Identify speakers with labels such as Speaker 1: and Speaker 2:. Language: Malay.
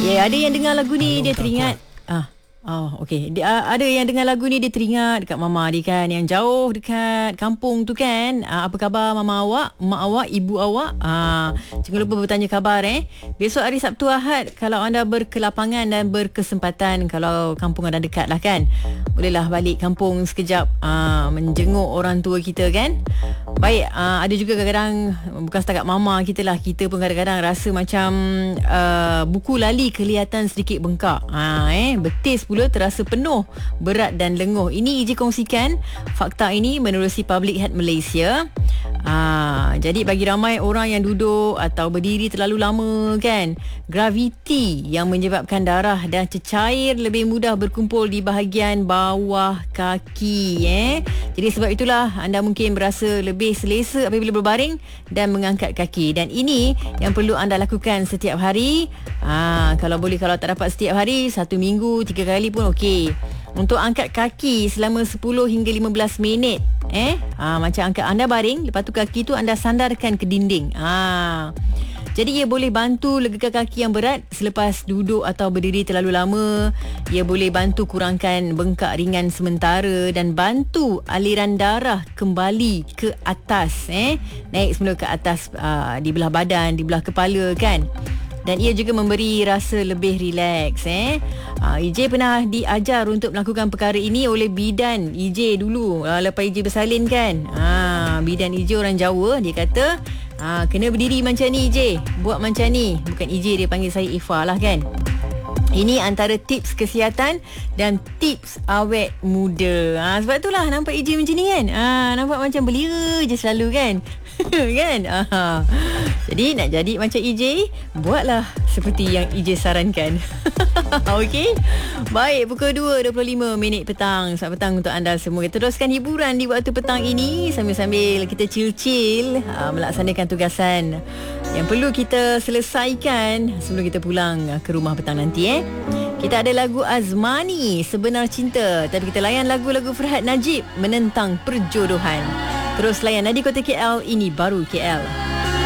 Speaker 1: Ya, ada yang dengar lagu ni dia teringat. Okey. Ada yang dengar lagu ni dia teringat dekat mama dia kan, yang jauh dekat kampung tu kan. Apa khabar mama awak, mak awak, ibu awak? Jangan lupa bertanya khabar Besok hari Sabtu Ahad, kalau anda berkelapangan dan berkesempatan, kalau kampung anda dekat lah kan, bolehlah balik kampung sekejap, menjenguk orang tua kita kan. Baik, ada juga kadang-kadang, bukan setakat mama kita lah, kita pun kadang-kadang rasa macam buku lali kelihatan sedikit bengkak. Betis pula terasa penuh, berat dan lenguh. Ini IJ kongsikan fakta ini menerusi Public Health Malaysia. Jadi bagi ramai orang yang duduk atau berdiri terlalu lama kan, graviti yang menyebabkan darah dan cecair lebih mudah berkumpul di bahagian bawah kaki. Jadi sebab itulah anda mungkin berasa lebih selesa apabila berbaring dan mengangkat kaki. Dan ini yang perlu anda lakukan setiap hari. Kalau boleh, kalau tak dapat setiap hari, 1 minggu 3 kali pun okey. Untuk angkat kaki selama 10 hingga 15 minit. Macam angkat, anda baring, lepas tu kaki tu anda sandarkan ke dinding. Jadi ia boleh bantu legakan kaki yang berat selepas duduk atau berdiri terlalu lama. Ia boleh bantu kurangkan bengkak ringan sementara dan bantu aliran darah kembali ke atas. Naik semula ke atas, di belah badan, di belah kepala kan. Dan ia juga memberi rasa lebih rileks. EJ pernah diajar untuk melakukan perkara ini oleh bidan EJ dulu. Lepas EJ bersalin kan, bidan EJ orang Jawa. Dia kata kena berdiri macam ni EJ, buat macam ni. Bukan EJ, dia panggil saya Ifa lah kan. Ini antara tips kesihatan dan tips awet muda. Sebab itulah nampak EJ macam ni kan. Nampak macam belia je selalu kan. Kan? Jadi nak jadi macam EJ, buatlah seperti yang EJ sarankan. Okey. Baik, pukul 2.25 petang. Selamat petang untuk anda semua. Kita teruskan hiburan di waktu petang ini sambil-sambil kita chill-chill melaksanakan tugasan yang perlu kita selesaikan sebelum kita pulang ke rumah petang nanti. Kita ada lagu Azmani, Sebenar Cinta. Tapi kita layan lagu-lagu Farhad Najib, Menentang Perjodohan. Terus layan Nadi Kota KL, ini baru KL.